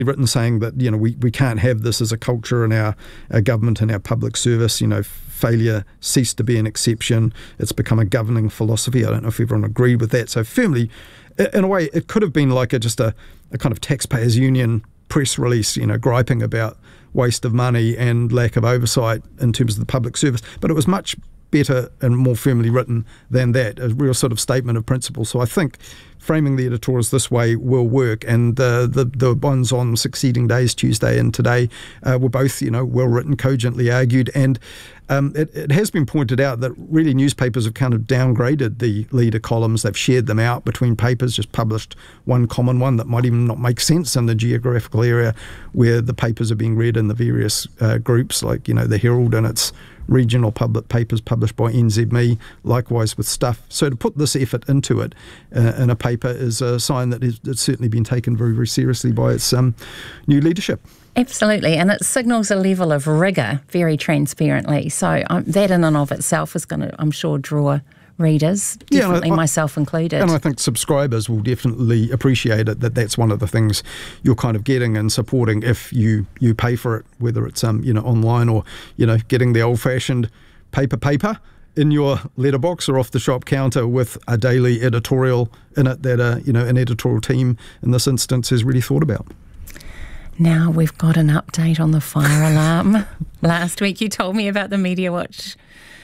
written saying that, we can't have this as a culture in our government and our public service. Failure ceased to be an exception. It's become a governing philosophy. I don't know if everyone agreed with that. So firmly, in a way, it could have been like just a kind of taxpayers union press release, griping about waste of money and lack of oversight in terms of the public service. But it was much better and more firmly written than that, a real sort of statement of principle. So I think framing the editorials this way will work, and the ones on succeeding days, Tuesday and today, were both, well written, cogently argued, and it has been pointed out that really newspapers have kind of downgraded the leader columns. They've shared them out between papers, just published one common one that might even not make sense in the geographical area where the papers are being read in the various groups, like, the Herald and its regional public papers published by NZME, likewise with Stuff. So to put this effort into it in a paper is a sign that it's certainly been taken very, very seriously by its new leadership. Absolutely, and it signals a level of rigour very transparently. So that in and of itself is going to, I'm sure, draw readers, definitely myself included. And I think subscribers will definitely appreciate it, that's one of the things you're kind of getting and supporting if you pay for it, whether it's online or getting the old-fashioned paper in your letterbox or off the shop counter with a daily editorial in it that an editorial team in this instance has really thought about. Now we've got an update on the fire alarm. Last week you told me about the Media Watch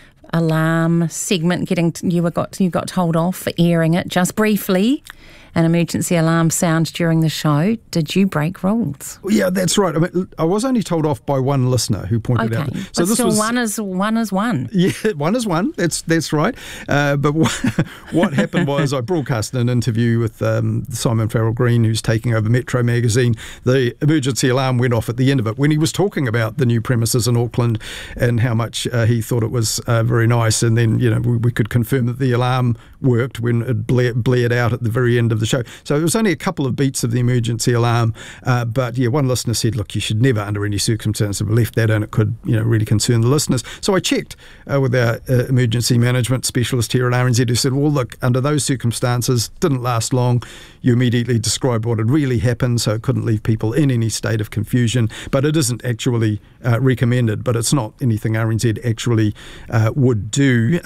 alarm segment you got told off for airing it just briefly. An emergency alarm sound during the show. Did you break rules? Yeah, that's right. I mean, I was only told off by one listener who pointed out. So but this still, one is one. Yeah, one is one. That's right. But what happened was I broadcast an interview with Simon Farrell Green, who's taking over Metro magazine. The emergency alarm went off at the end of it when he was talking about the new premises in Auckland and how much he thought it was very nice. And then we could confirm that the alarm worked when it blared out at the very end of the show. So it was only a couple of beats of the emergency alarm, but one listener said, look, you should never under any circumstances have left that in. It could really concern the listeners. So I checked with our emergency management specialist here at RNZ, who said, well, look, under those circumstances, didn't last long. You immediately described what had really happened, so it couldn't leave people in any state of confusion, but it isn't actually recommended, but it's not anything RNZ actually would do.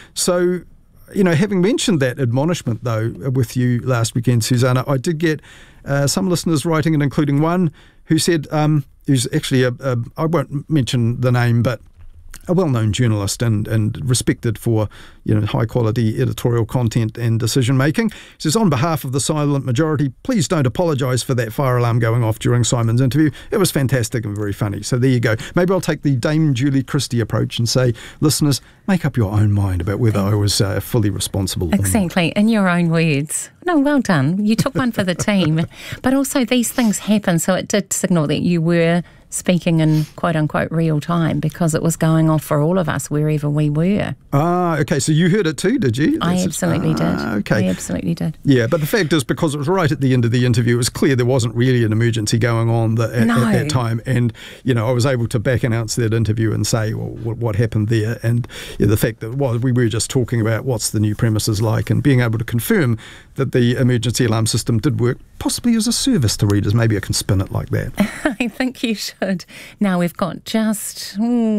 Having mentioned that admonishment, though, with you last weekend, Susanna, I did get some listeners writing, and including one who said, who's actually I won't mention the name, but a well-known journalist and respected for high-quality editorial content and decision-making. He says, on behalf of the silent majority, please don't apologise for that fire alarm going off during Simon's interview. It was fantastic and very funny. So there you go. Maybe I'll take the Dame Julie Christie approach and say, listeners, make up your own mind about whether I was fully responsible. Exactly, in your own words. No, well done. You took one for the team. But also these things happen, so it did signal that you were speaking in quote-unquote real time because it was going off for all of us wherever we were. Ah, okay. So you heard it too, did you? I absolutely did. Okay. I absolutely did. Yeah, but the fact is, because it was right at the end of the interview, it was clear there wasn't really an emergency going on at that time. And, I was able to back announce that interview and say, well, what happened there? And the fact that we were just talking about what's the new premises like and being able to confirm that the emergency alarm system did work, possibly as a service to readers. Maybe I can spin it like that. I think you should. Now we've got just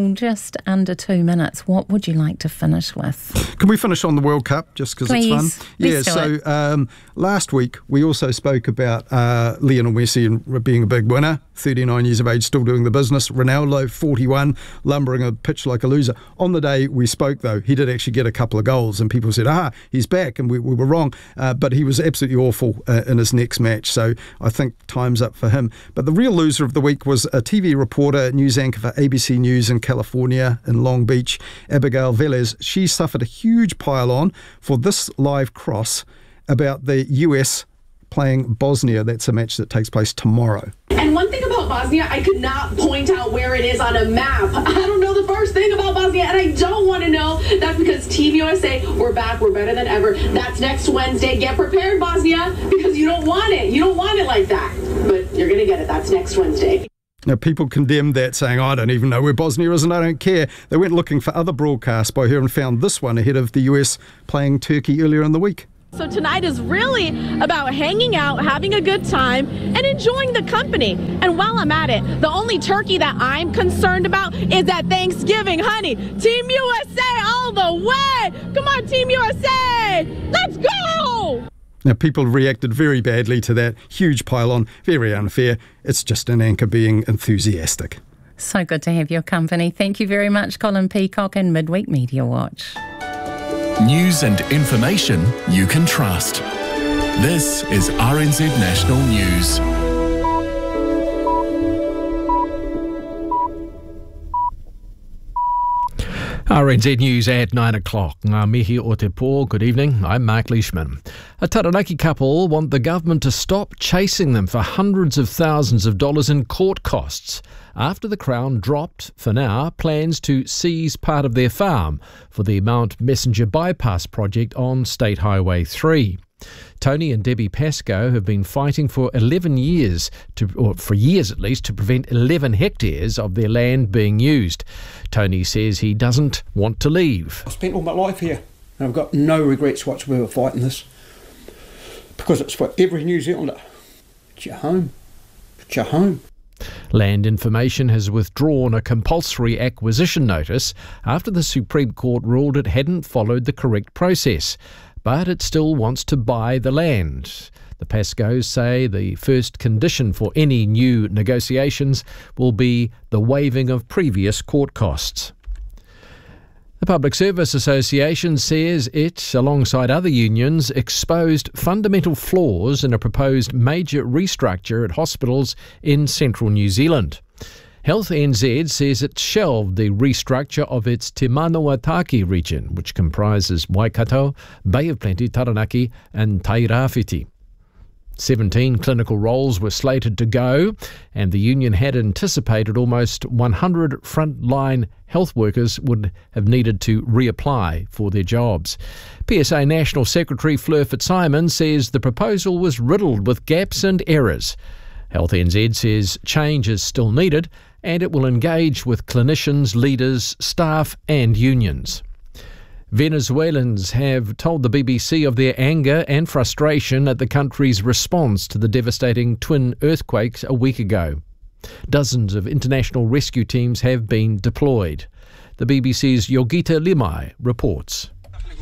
under 2 minutes. What would you like to finish with? Can we finish on the World Cup just because it's fun? Let's do it. Last week we also spoke about Lionel Messi and being a big winner, 39 years of age, still doing the business. Ronaldo, 41, lumbering a pitch like a loser. On the day we spoke, though, he did actually get a couple of goals and people said, he's back, and we were wrong. But he was absolutely awful in his next match, so I think time's up for him. But the real loser of the week was a TV reporter, news anchor for ABC News in California, in Long Beach, Abigail Velez. She suffered a huge pile-on for this live cross about the US playing Bosnia. That's a match that takes place tomorrow. And one thing about Bosnia, I could not point out where it is on a map. I don't know the first thing about Bosnia, and I don't want to know. That's because Team USA, we're back, we're better than ever. That's next Wednesday. Get prepared, Bosnia, because you don't want it. You don't want it like that. But you're going to get it. That's next Wednesday. Now, people condemned that, saying, I don't even know where Bosnia is and I don't care. They went looking for other broadcasts by her and found this one ahead of the US playing Turkey earlier in the week. So tonight is really about hanging out, having a good time, and enjoying the company. And while I'm at it, the only turkey that I'm concerned about is that Thanksgiving, honey. Team USA all the way! Come on, Team USA! Let's go! Now, people reacted very badly to that. Huge pile-on, very unfair. It's just an anchor being enthusiastic. So good to have your company. Thank you very much, Colin Peacock and Midweek Media Watch. News and information you can trust. This is RNZ National News. RNZ News at 9 o'clock. Ngā mihi o te pō. Good evening. I'm Mark Leishman. A Taranaki couple want the government to stop chasing them for hundreds of thousands of dollars in court costs after the Crown dropped, for now, plans to seize part of their farm for the Mount Messenger Bypass project on State Highway 3. Tony and Debbie Pascoe have been fighting for 11 years, or for years at least, to prevent 11 hectares of their land being used. Tony says he doesn't want to leave. I've spent all my life here and I've got no regrets whatsoever fighting this, because it's for every New Zealander. It's your home. It's your home. Land Information has withdrawn a compulsory acquisition notice after the Supreme Court ruled it hadn't followed the correct process, but it still wants to buy the land. The Pascoes say the first condition for any new negotiations will be the waiving of previous court costs. The Public Service Association says it, alongside other unions, exposed fundamental flaws in a proposed major restructure at hospitals in central New Zealand. Health NZ says it shelved the restructure of its Te Manawataki region, which comprises Waikato, Bay of Plenty, Taranaki and Tairāwhiti. 17 clinical roles were slated to go, and the union had anticipated almost 100 frontline health workers would have needed to reapply for their jobs. PSA National Secretary Fleur Fitzsimons says the proposal was riddled with gaps and errors. Health NZ says change is still needed, and it will engage with clinicians, leaders, staff and unions. Venezuelans have told the BBC of their anger and frustration at the country's response to the devastating twin earthquakes a week ago. Dozens of international rescue teams have been deployed. The BBC's Yogita Limai reports.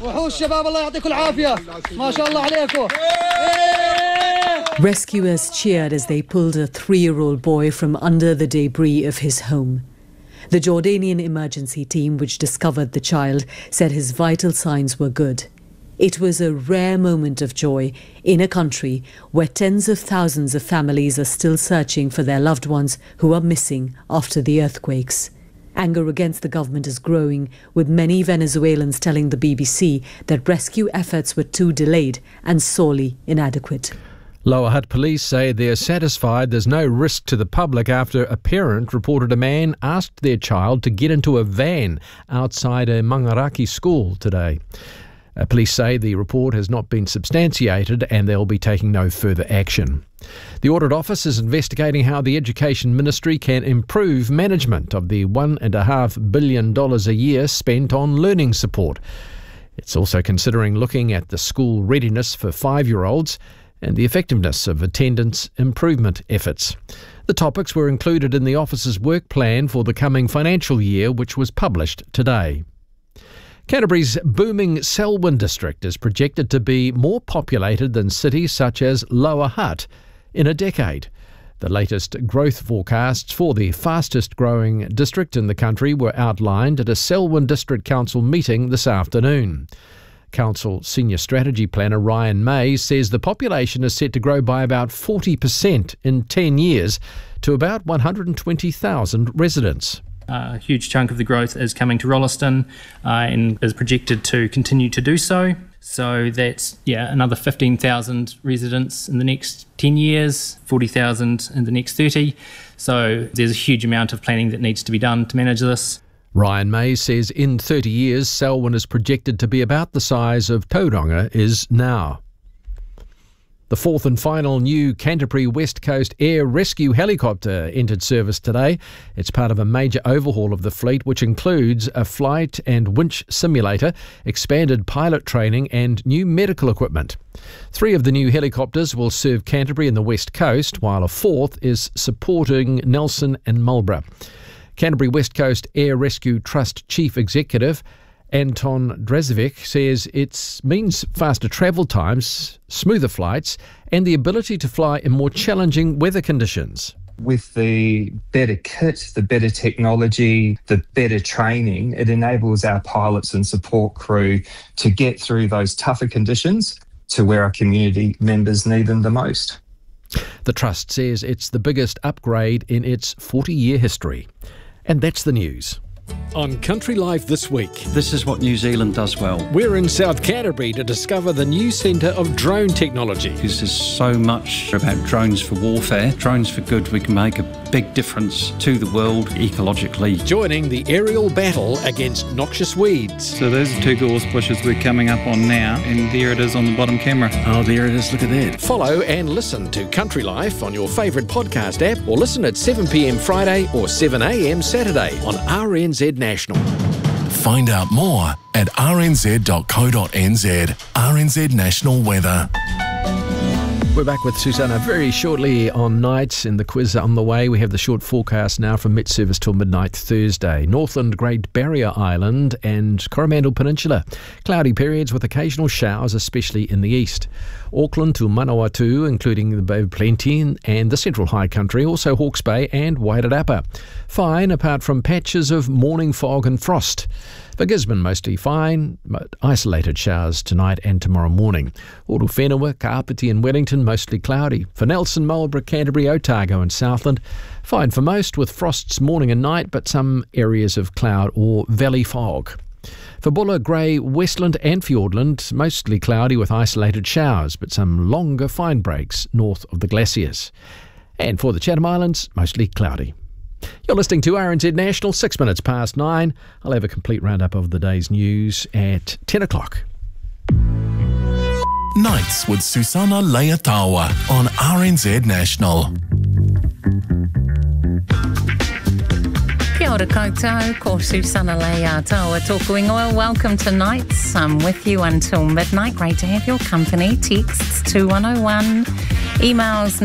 Rescuers cheered as they pulled a 3-year-old boy from under the debris of his home. The Jordanian emergency team, which discovered the child, said his vital signs were good. It was a rare moment of joy in a country where tens of thousands of families are still searching for their loved ones who are missing after the earthquakes. Anger against the government is growing, with many Venezuelans telling the BBC that rescue efforts were too delayed and sorely inadequate. Lower Hutt police say they're satisfied there's no risk to the public after a parent reported a man asked their child to get into a van outside a Mangaraki school today. Police say the report has not been substantiated and they'll be taking no further action. The Audit Office is investigating how the Education Ministry can improve management of the $1.5 billion a year spent on learning support. It's also considering looking at the school readiness for 5-year-olds and the effectiveness of attendance improvement efforts. The topics were included in the office's work plan for the coming financial year, which was published today. Canterbury's booming Selwyn district is projected to be more populated than cities such as Lower Hutt in a decade. The latest growth forecasts for the fastest growing district in the country were outlined at a Selwyn District Council meeting this afternoon. Council Senior Strategy Planner Ryan May says the population is set to grow by about 40% in 10 years to about 120,000 residents. A huge chunk of the growth is coming to Rolleston and is projected to continue to do so. So that's another 15,000 residents in the next 10 years, 40,000 in the next 30. So there's a huge amount of planning that needs to be done to manage this. Ryan May says in 30 years, Selwyn is projected to be about the size of Tauranga is now. The fourth and final new Canterbury West Coast Air Rescue helicopter entered service today. It's part of a major overhaul of the fleet, which includes a flight and winch simulator, expanded pilot training and new medical equipment. 3 of the new helicopters will serve Canterbury and the West Coast, while a 4th is supporting Nelson and Marlborough. Canterbury West Coast Air Rescue Trust Chief Executive Anton Drazevic says it means faster travel times, smoother flights, and the ability to fly in more challenging weather conditions. With the better kit, the better technology, the better training, it enables our pilots and support crew to get through those tougher conditions to where our community members need them the most. The Trust says it's the biggest upgrade in its 40-year history. And that's the news. On Country Life this week. This is what New Zealand does well. We're in South Canterbury to discover the new centre of drone technology. Because there's so much about drones for warfare, drones for good. We can make a big difference to the world ecologically. Joining the aerial battle against noxious weeds. So those are 2 gorse bushes we're coming up on now, and there it is on the bottom camera. Oh, there it is, look at that. Follow and listen to Country Life on your favourite podcast app, or listen at 7 p.m. Friday or 7 a.m. Saturday on RNZ National. Find out more at rnz.co.nz. RNZ National Weather. We're back with Susanna very shortly on nights, and the quiz on the way. We have the short forecast now from Met Service till midnight Thursday. Northland, Great Barrier Island and Coromandel Peninsula. Cloudy periods with occasional showers, especially in the east. Auckland to Manawatu, including the Bay of Plenty and the Central High Country, also Hawke's Bay and Wairarapa. Fine, apart from patches of morning fog and frost. For Gisborne, mostly fine, but isolated showers tonight and tomorrow morning. Oruwhenua, Kapiti and Wellington, mostly cloudy. For Nelson, Marlborough, Canterbury, Otago and Southland, fine for most, with frosts morning and night, but some areas of cloud or valley fog. For Buller, Grey, Westland and Fiordland, mostly cloudy with isolated showers, but some longer fine breaks north of the glaciers. And for the Chatham Islands, mostly cloudy. You're listening to RNZ National, 6 minutes past 9. I'll have a complete roundup of the day's news at 10 o'clock. Nights with Susanna Leatawa on RNZ National. Kia ora koutou, ko Susanna Leatawa tōku ingoa. Welcome to Nights. I'm with you until midnight. Great to have your company. Texts 2101, emails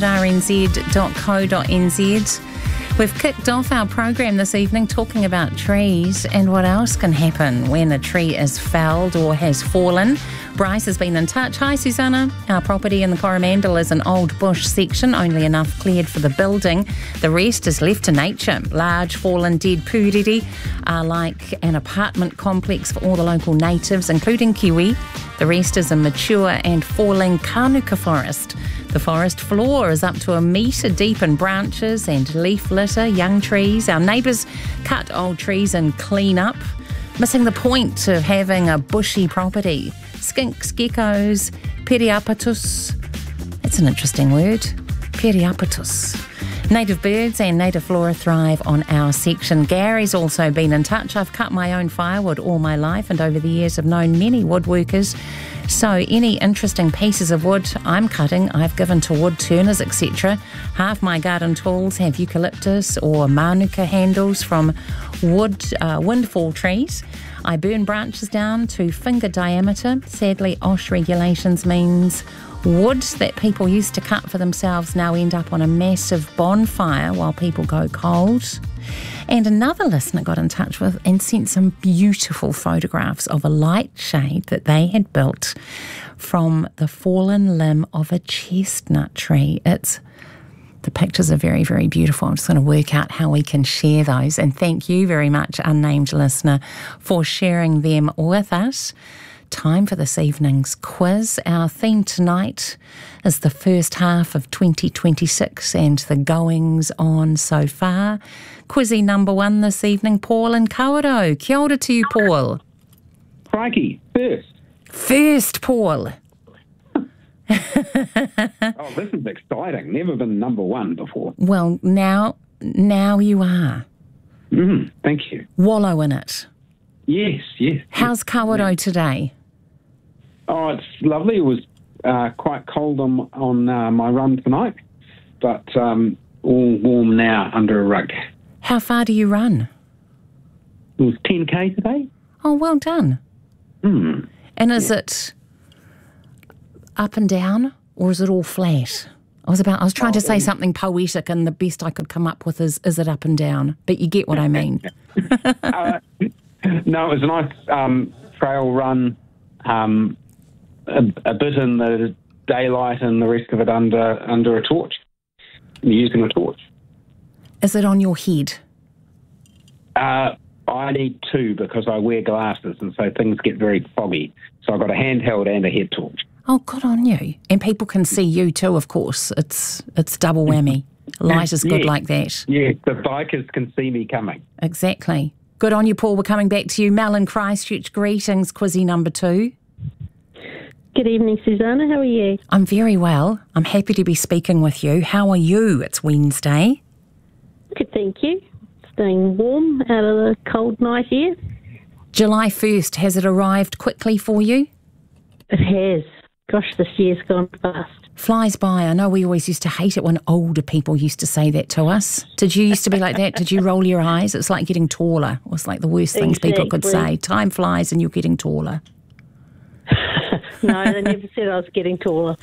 nights@rnz.co.nz. We've kicked off our program this evening talking about trees and what else can happen when a tree is felled or has fallen. Bryce has been in touch. Hi, Susanna. Our property in the Coromandel is an old bush section, only enough cleared for the building. The rest is left to nature. Large fallen dead pūrere are like an apartment complex for all the local natives, including Kiwi. The rest is a mature and falling kānuka forest. The forest floor is up to 1 metre deep in branches and leaf litter, young trees. Our neighbours cut old trees and clean up, missing the point of having a bushy property. Skinks, geckos, periapatus. That's an interesting word. Periapatus. Native birds and native flora thrive on our section. Gary's also been in touch. I've cut my own firewood all my life, and over the years I've known many woodworkers. So any interesting pieces of wood I'm cutting, I've given to wood turners, etc. Half my garden tools have eucalyptus or manuka handles from windfall trees. I burn branches down to finger diameter. Sadly, OSH regulations means wood that people used to cut for themselves now end up on a massive bonfire while people go cold. And another listener got in touch with and sent some beautiful photographs of a light shade that they had built from the fallen limb of a chestnut tree. The pictures are very, very beautiful. I'm just going to work out how we can share those. And thank you very much, unnamed listener, for sharing them with us. Time for this evening's quiz. Our theme tonight is the first half of 2026 and the goings on so far. Quizzy number 1 this evening, Paul in Kawerau. Kia ora to you, Paul. Crikey, first. First, Paul. Oh, this is exciting. Never been number 1 before. Well, now you are. Thank you. Wallow in it. Yes. How's Kawerau today? Oh, it's lovely. It was quite cold on my run tonight, but all warm now under a rug. How far do you run? It was 10K today. Oh, well done. Mm. And is it up and down, or is it all flat? I was trying to say something poetic, and the best I could come up with is it up and down? But you get what I mean. No, it was a nice trail run, a bit in the daylight and the rest of it under a torch, using a torch. Is it on your head? I need two because I wear glasses, and so things get very foggy. So I've got a handheld and a head torch. Oh, good on you. And people can see you too, of course. It's double whammy. Light is good like that. Yeah, the bikers can see me coming. Exactly. Good on you, Paul. We're coming back to you. Mel in Christchurch, greetings. Quizzy number 2. Good evening, Susanna. How are you? I'm very well. I'm happy to be speaking with you. How are you? It's Wednesday. Good, thank you. Staying warm out of the cold night here. July 1st, has it arrived quickly for you? It has. Gosh, this year's gone fast. Flies by. I know we always used to hate it when older people used to say that to us. Did you used to be like that? Did you roll your eyes? It's like getting taller. It was like the worst things people could say. Time flies and you're getting taller. No, they never said I was getting taller.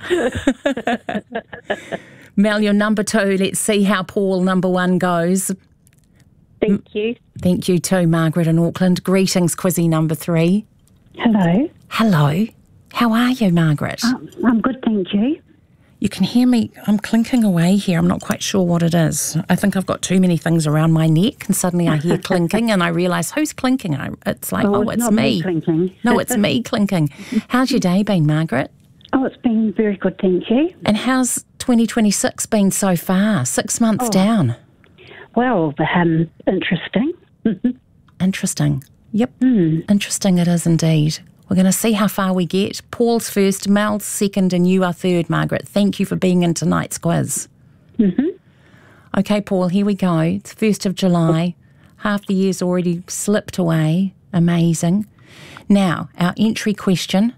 Mel, you're number 2. Let's see how Paul number 1 goes. Thank you. Thank you too, Margaret in Auckland. Greetings, Quizzy number 3. Hello. Hello. How are you, Margaret? I'm good, thank you. You can hear me. I'm clinking away here. I'm not quite sure what it is. I think I've got too many things around my neck, and suddenly I hear clinking, and I realise who's clinking. And it's like, it's not me. Clinking. No, it's me clinking. How's your day been, Margaret? Oh, it's been very good, thank you. And how's 2026 been so far? 6 months down. Well, interesting. Interesting. Yep. Interesting it is indeed. We're going to see how far we get. Paul's first, Mel's second, and you are third, Margaret. Thank you for being in tonight's quiz. Okay, Paul, here we go. It's 1st of July. Half the year's already slipped away. Amazing. Now, our entry question.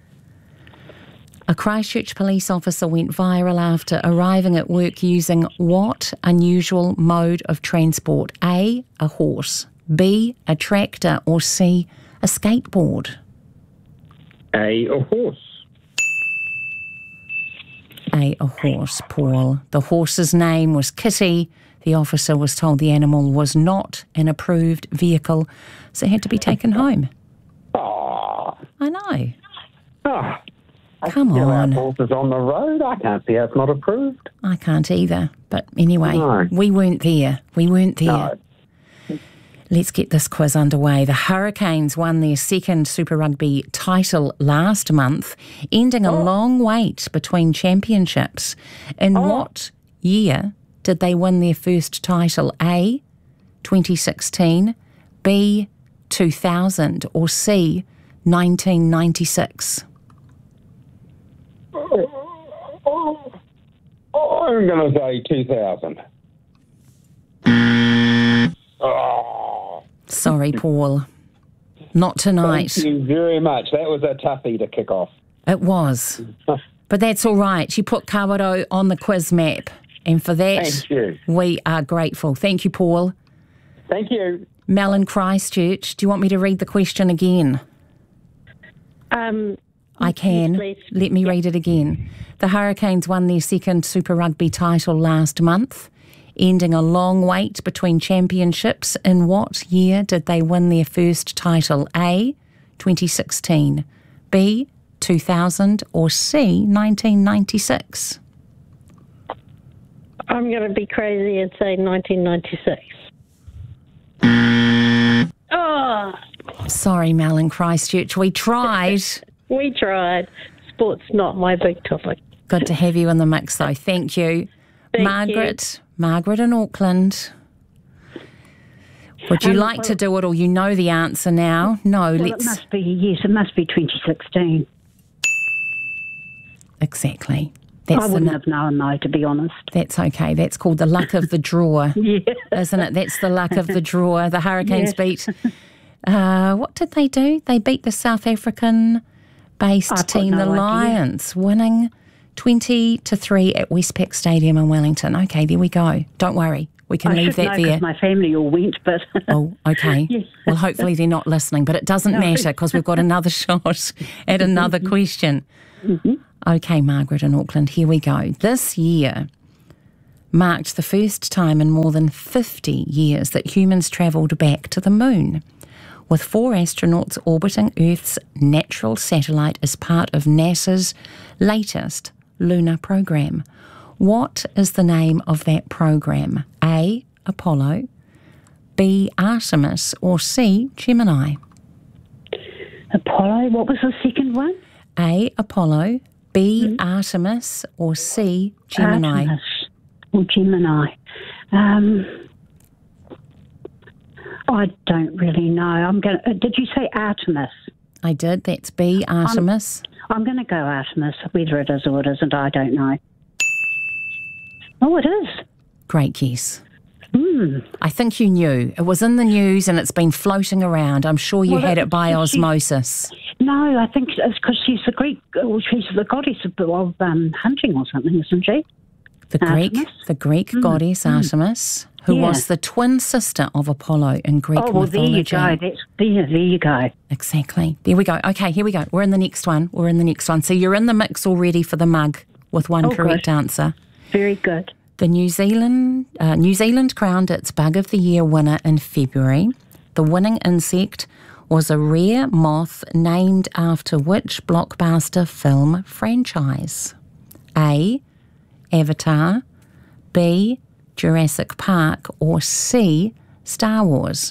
A Christchurch police officer went viral after arriving at work using what unusual mode of transport? A, a horse, B, a tractor, or C, a skateboard? A horse. A horse, Paul. The horse's name was Kitty. The officer was told the animal was not an approved vehicle, so it had to be taken home. Oh. I know. Oh. Come on. Horses on the road. I can't see how it's not approved. I can't either. But anyway, No. we weren't there. We weren't there. No. Let's get this quiz underway. The Hurricanes won their second Super Rugby title last month, ending a long wait between championships. In what year did they win their first title? A, 2016, B, 2000, or C, 1996? I'm going to say 2000. Sorry, Paul. Not tonight. Thank you very much. That was a toughie to kick off. It was. But that's all right. You put Kawerau on the quiz map. And for that, Thank you. we are grateful. Thank you, Paul. Thank you. Mel in Christchurch, do you want me to read the question again? I can. Yes, please. Let me read it again. The Hurricanes won their second Super Rugby title last month, ending a long wait between championships. In what year did they win their first title? A, 2016, B, 2000, or C, 1996? I'm going to be crazy and say 1996. Oh, Sorry, Mel in Christchurch. We tried. we tried. Sport's not my big topic. Good to have you in the mix, though. Thank you. Thank Margaret. Margaret in Auckland. Would you like to do it, or you know the answer now? No, Well, let's... it must be 2016. Exactly. I wouldn't have known, though, to be honest. That's okay. That's called the luck of the draw, Yeah. isn't it? That's the luck of the draw. The Hurricanes beat... what did they do? They beat the South African based team, no the idea. Lions, winning 20-3 at Westpac Stadium in Wellington. Okay, there we go. Don't worry. We can leave that there. My family all went, but... Oh, okay. Yes. Well, hopefully they're not listening, but it doesn't matter because we've got another shot at another question. Okay, Margaret in Auckland, here we go. This year marked the first time in more than 50 years that humans travelled back to the moon, with 4 astronauts orbiting Earth's natural satellite as part of NASA's latest lunar program. What is the name of that program? A, Apollo, B, Artemis, or C, Gemini? Apollo, what was the second one? A, Apollo, B, Artemis, or C, Gemini? Artemis or Gemini. I don't really know. Did you say Artemis? I did. That's B, Artemis. I'm going to go Artemis. Whether it is or it isn't, I don't know. Oh, it is. Great guess. I think you knew. It was in the news and it's been floating around. I'm sure you had it by osmosis. No, I think it's because she's the Greek, she's the goddess of hunting or something, isn't she? The Greek goddess Artemis, who was the twin sister of Apollo in Greek mythology. There you go. There you go. Exactly. There we go. Okay, here we go. We're in the next one. So you're in the mix already for the mug with one correct answer. Very good. The New Zealand crowned its Bug of the Year winner in February. The winning insect was a rare moth named after which blockbuster film franchise? A, Avatar, B, Jurassic Park, or C, Star Wars?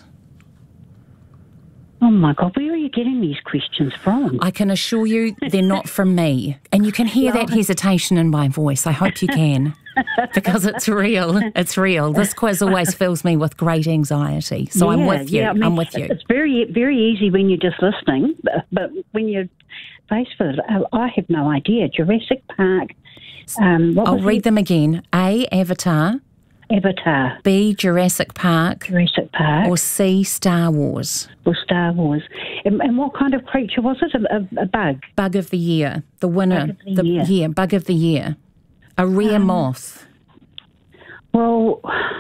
Oh my God, where are you getting these questions from? I can assure you they're not from me. And you can hear that hesitation in my voice. I hope you can. Because it's real. It's real. This quiz always fills me with great anxiety. So I'm with you. I'm with you. It's very, very easy when you're just listening. But when you're faced with it, I have no idea. Jurassic Park. I'll read them again. A, Avatar. Avatar. B, Jurassic Park. Jurassic Park. Or C, Star Wars. Or Star Wars. And what kind of creature was it? A bug? Bug of the Year. The winner. Bug of the year. Yeah, Bug of the Year. A rare moth. Well,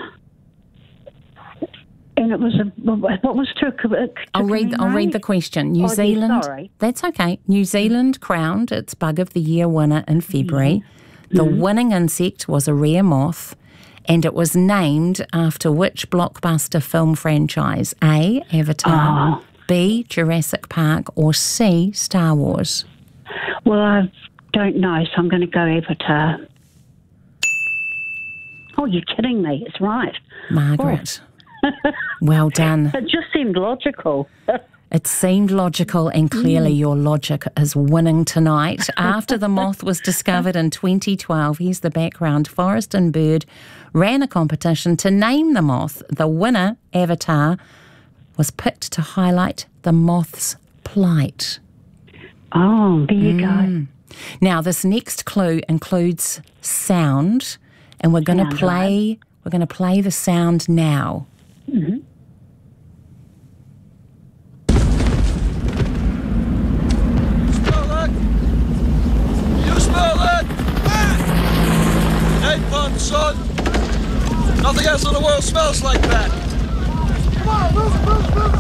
and it was what was to I'll read the question. New Zealand. Sorry. That's okay. New Zealand crowned its Bug of the Year winner in February. The winning insect was a rare moth, and it was named after which blockbuster film franchise? A, Avatar, B, Jurassic Park, or C, Star Wars? Well, I don't know, so I'm going to go Avatar. Oh, you're kidding me. It's right. Margaret. Well done. It just seemed logical. It seemed logical, and clearly your logic is winning tonight. After the moth was discovered in 2012, here's the background. Forest and Bird ran a competition to name the moth. The winner, Avatar, was picked to highlight the moth's plight. Oh, there you go. Now, this next clue includes sound, and we're going to play. We're going to play the sound now. Mm-hmm. You smell that? Napalm, son. Nothing else in the world smells like that. Come on, move.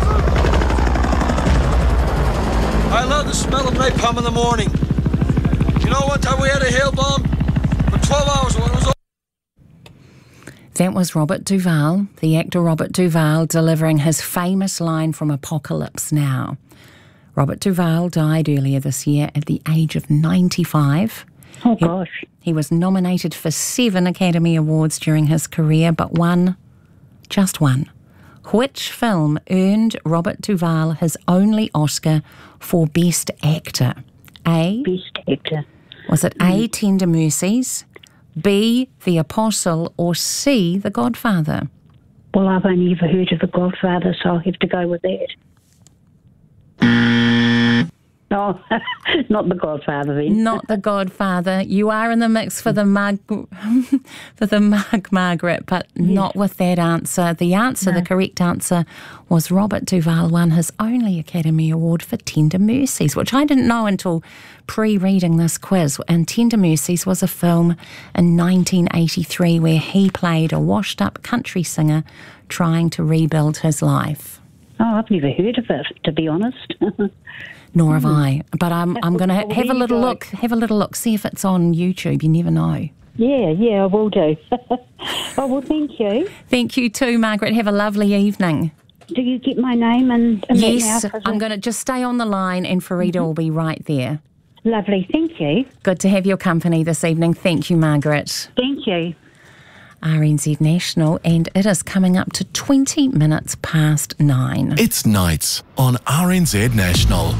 I love the smell of napalm in the morning. You know, one time we had a hail bomb for 12 hours when it was over. That was Robert Duvall, the actor Robert Duvall, delivering his famous line from Apocalypse Now. Robert Duvall died earlier this year at the age of 95. Oh, gosh. He was nominated for 7 Academy Awards during his career, but just one. Which film earned Robert Duvall his only Oscar for Best Actor? Best Actor. Was it A, Tender Mercies, B, The Apostle, or C, The Godfather? Well, I've only ever heard of The Godfather, so I'll have to go with that. Oh, not the Godfather then. Not the Godfather. You are in the mix for the mug, Margaret, but not with that answer. The correct answer was Robert Duvall won his only Academy Award for Tender Mercies, which I didn't know until pre-reading this quiz. And Tender Mercies was a film in 1983 where he played a washed-up country singer trying to rebuild his life. Oh, I've never heard of it, to be honest. Nor have I. But I'm going to have a little look. Have a little look. See if it's on YouTube. You never know. Yeah, I will do. Oh, well, thank you. Thank you too, Margaret. Have a lovely evening. Do you get my name and yes, that now? I'm going to just stay on the line and Farida will be right there. Lovely, thank you. Good to have your company this evening. Thank you, Margaret. Thank you. RNZ National, and it is coming up to 20 minutes past 9. It's Nights on RNZ National.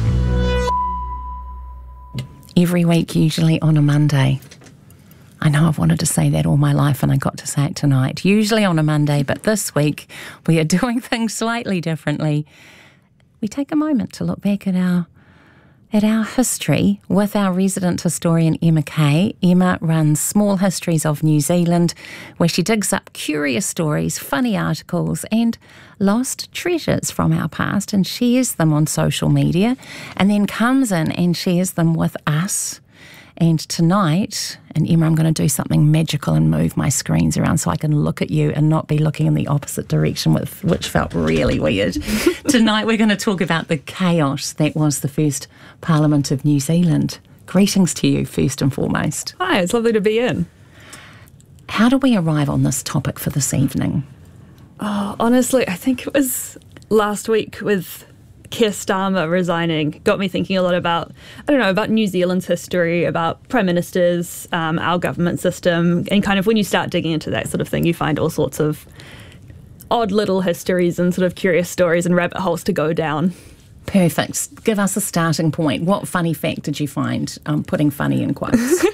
Every week, usually on a Monday. I know I've wanted to say that all my life and I got to say it tonight. Usually on a Monday, but this week we are doing things slightly differently. We take a moment to look back at our history with our resident historian Emma Kay. Emma runs Small Histories of New Zealand, where she digs up curious stories, funny articles and lost treasures from our past and shares them on social media and then comes in and shares them with us. And tonight, and Emma, I'm going to do something magical and move my screens around so I can look at you and not be looking in the opposite direction, which felt really weird. Tonight we're going to talk about the chaos that was the first Parliament of New Zealand. Greetings to you, first and foremost. Hi, it's lovely to be in. How do we arrive on this topic for this evening? Oh, honestly, I think it was last week with Keir Starmer resigning. Got me thinking a lot about New Zealand's history, about prime ministers, our government system, and kind of when you start digging into that sort of thing, you find all sorts of odd little histories and sort of curious stories and rabbit holes to go down. Perfect. Give us a starting point. What funny fact did you find? Putting funny in quotes.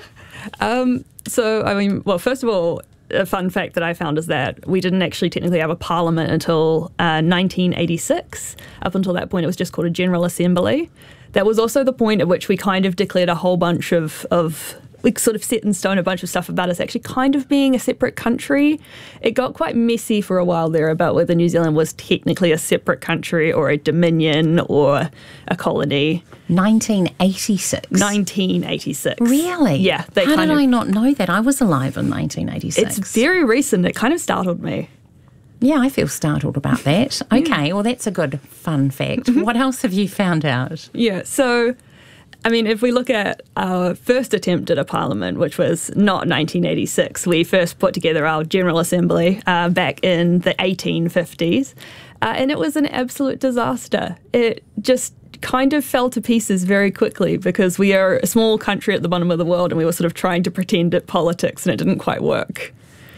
First of all, a fun fact that I found is that we didn't actually technically have a parliament until 1986. Up until that point, it was just called a General Assembly. That was also the point at which we kind of declared a whole bunch of we sort of set in stone a bunch of stuff about us actually kind of being a separate country. It got quite messy for a while there about whether New Zealand was technically a separate country or a dominion or a colony. 1986? 1986. Really? Yeah. How did I not know that? I was alive in 1986. It's very recent. It kind of startled me. Yeah, I feel startled about that. Okay, well, that's a good fun fact. What else have you found out? Yeah, so if we look at our first attempt at a parliament, which was not 1986, we first put together our General Assembly back in the 1850s, and it was an absolute disaster. It just kind of fell to pieces very quickly because we are a small country at the bottom of the world and we were sort of trying to pretend at politics and it didn't quite work.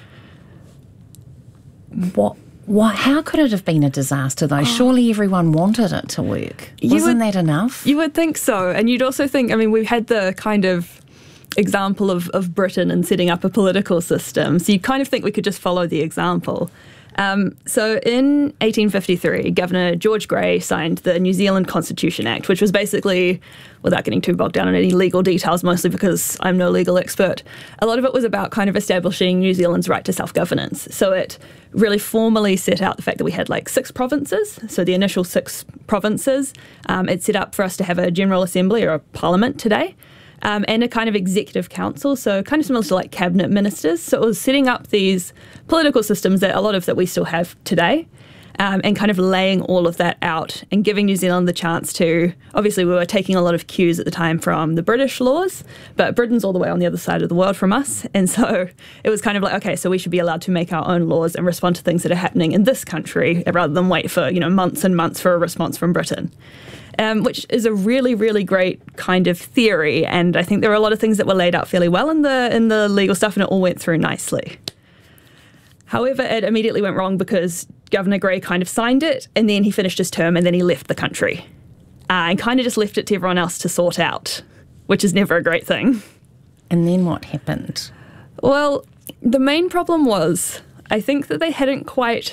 How could it have been a disaster, though? Surely everyone wanted it to work. Wasn't that enough? You would think so. And you'd also think, we've had the kind of example of Britain and setting up a political system. So you kind of think we could just follow the example. So in 1853, Governor George Grey signed the New Zealand Constitution Act, which was basically, without getting too bogged down in any legal details, mostly because I'm no legal expert, a lot of it was about kind of establishing New Zealand's right to self-governance. So it really formally set out the fact that we had 6 provinces, so the initial 6 provinces. It set up for us to have a General Assembly or a Parliament today. And a kind of executive council, so kind of similar to cabinet ministers. So it was setting up these political systems that a lot of that we still have today, and kind of laying all of that out and giving New Zealand the chance to, obviously we were taking a lot of cues at the time from the British laws, but Britain's all the way on the other side of the world from us. And so it was kind of okay, so we should be allowed to make our own laws and respond to things that are happening in this country rather than wait for, months and months for a response from Britain. Which is a really, really great kind of theory. And I think there are a lot of things that were laid out fairly well in the legal stuff, and it all went through nicely. However, it immediately went wrong because Governor Grey kind of signed it, and then he finished his term, and then he left the country. And kind of just left it to everyone else to sort out, which is never a great thing. And then what happened? Well, the main problem was, I think that they hadn't quite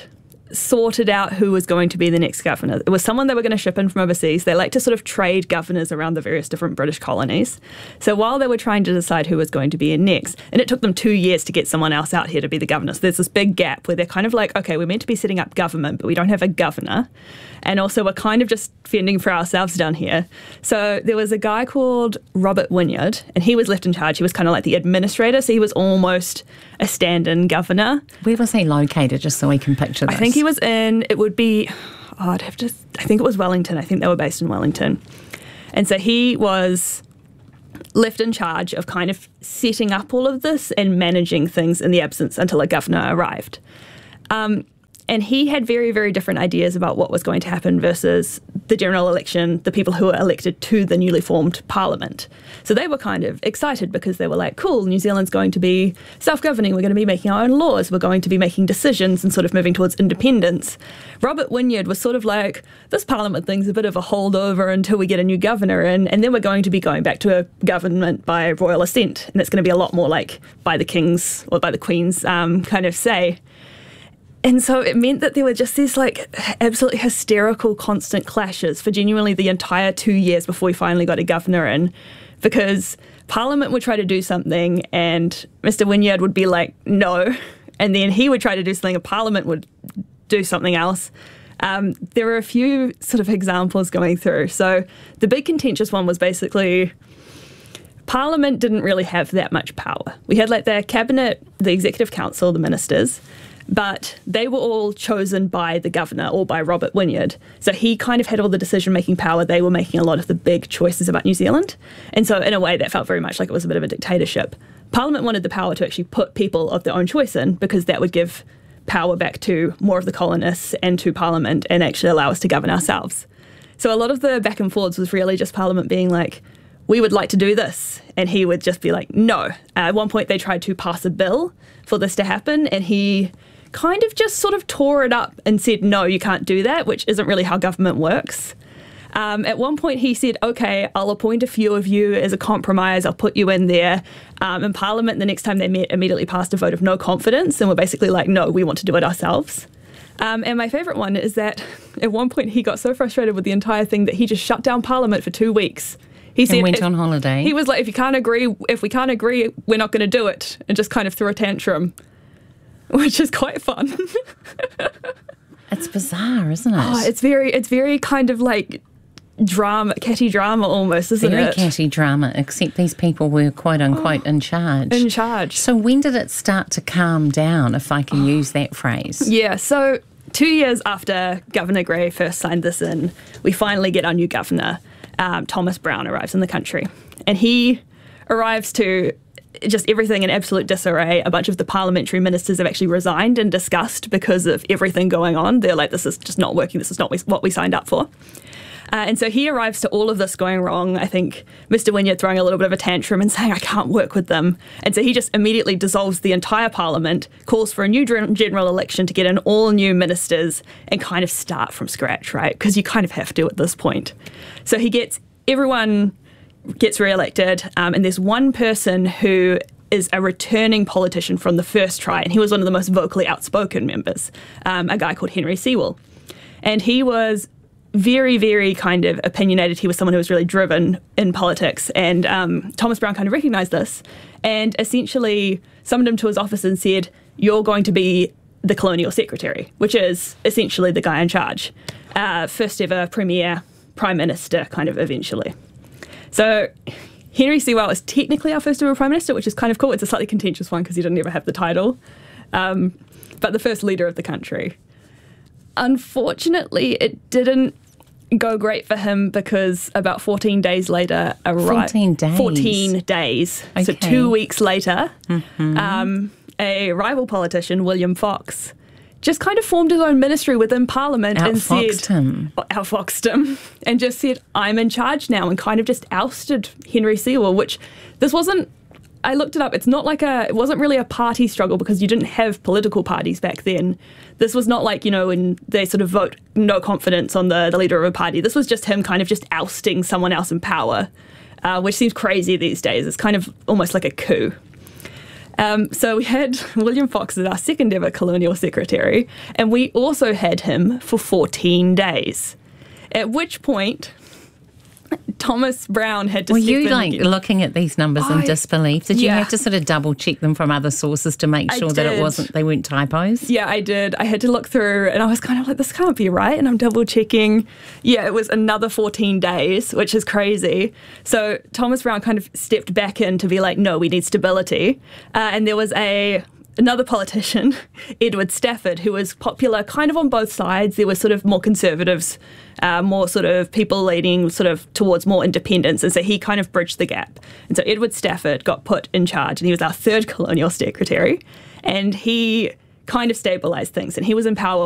sorted out who was going to be the next governor. It was someone they were going to ship in from overseas. They like to sort of trade governors around the various different British colonies. So while they were trying to decide who was going to be in next, and it took them 2 years to get someone else out here to be the governor. So there's this big gap where they're kind of like, okay, we're meant to be setting up government, but we don't have a governor. And also we're kind of just fending for ourselves down here. So there was a guy called Robert Wynyard, and he was left in charge. He was kind of like the administrator, so he was almost a stand-in governor. Where was he located, just so we can picture this? I think he was it would be, I think it was Wellington. I think they were based in Wellington. And so he was left in charge of kind of setting up all of this and managing things in the absence until a governor arrived. And he had very, very different ideas about what was going to happen versus the general election, the people who were elected to the newly formed parliament. So they were kind of excited because they were like, cool, New Zealand's going to be self-governing, we're going to be making our own laws, we're going to be making decisions and sort of moving towards independence. Robert Wynyard was sort of like, this parliament thing's a bit of a holdover until we get a new governor in, and then we're going to be going back to a government by royal assent, and it's going to be a lot more like by the king's or by the queen's kind of say. And so it meant that there were just these like absolutely hysterical constant clashes for genuinely the entire 2 years before we finally got a governor in, because Parliament would try to do something and Mr. Wynyard would be like, no. And then he would try to do something and Parliament would do something else. There were a few sort of examples going through. So the big contentious one was basically Parliament didn't really have that much power. We had like the cabinet, the executive council, the ministers, but they were all chosen by the governor or by Robert Wynyard. So he kind of had all the decision-making power. They were making a lot of the big choices about New Zealand. And so in a way that felt very much like it was a bit of a dictatorship. Parliament wanted the power to actually put people of their own choice in, because that would give power back to more of the colonists and to Parliament and actually allow us to govern ourselves. So a lot of the back and forwards was really just Parliament being like, we would like to do this. And he would just be like, no. At one point they tried to pass a bill for this to happen, and he kind of just sort of tore it up and said, no, you can't do that, which isn't really how government works. At one point he said, okay, I'll appoint a few of you as a compromise, I'll put you in there. And Parliament, the next time they met, immediately passed a vote of no confidence and were basically like, no, we want to do it ourselves. And my favourite one is that at one point he got so frustrated with the entire thing that he just shut down Parliament for 2 weeks. He said, went on holiday. He was like, if we can't agree, we're not going to do it, and just kind of threw a tantrum. Which is quite fun. It's bizarre, isn't it? Oh, it's very kind of like drama, catty drama almost, isn't it? Very catty drama, except these people were quote unquote in charge. In charge. So when did it start to calm down, if I can use that phrase? Yeah, so 2 years after Governor Grey first signed this in, we finally get our new governor. Thomas Brown arrives in the country, and he arrives to just everything in absolute disarray. A bunch of the parliamentary ministers have actually resigned in disgust because of everything going on. They're like, this is just not working. This is not what we signed up for. And so he arrives to all of this going wrong. I think Mr. Wynyard throwing a little bit of a tantrum and saying, I can't work with them. And so he just immediately dissolves the entire parliament, calls for a new general election to get in all new ministers and kind of start from scratch, right? Because you kind of have to at this point. So everyone gets re-elected, and there's one person who is a returning politician from the first try, and he was one of the most vocally outspoken members, a guy called Henry Sewell. And he was very, very kind of opinionated. He was someone who was really driven in politics, and Thomas Brown kind of recognised this and essentially summoned him to his office and said, you're going to be the colonial secretary, which is essentially the guy in charge. First ever premier, prime minister, kind of eventually. So Henry Sewell is technically our first ever prime minister, which is kind of cool. It's a slightly contentious one because he didn't ever have the title, but the first leader of the country. Unfortunately, it didn't go great for him because about 14 days later, 14 days? 14 days. Okay. So 2 weeks later, a rival politician, William Fox, just kind of formed his own ministry within Parliament outfoxed him and just said, I'm in charge now, and kind of just ousted Henry Sewell, which this wasn't, I looked it up, it wasn't really a party struggle because you didn't have political parties back then. This was not like, when they sort of vote no confidence on the leader of a party. This was just him kind of just ousting someone else in power, which seems crazy these days. It's kind of almost like a coup. So we had William Fox as our second ever colonial secretary, and we also had him for 14 days. At which point, Thomas Brown had to Were step you in again. looking at these numbers in disbelief? Did you Yeah. have to sort of double check them from other sources to make I sure that did. they weren't typos? Yeah, I did. I had to look through and I was kind of like, this can't be right. And I'm double checking. Yeah, it was another 14 days, which is crazy. So Thomas Brown kind of stepped back in to be like, no, we need stability. And there was another politician, Edward Stafford, who was popular kind of on both sides. There were sort of more conservatives, more sort of people leaning sort of towards more independence. And so he kind of bridged the gap. And so Edward Stafford got put in charge, and he was our third colonial secretary. And he kind of stabilised things, and he was in power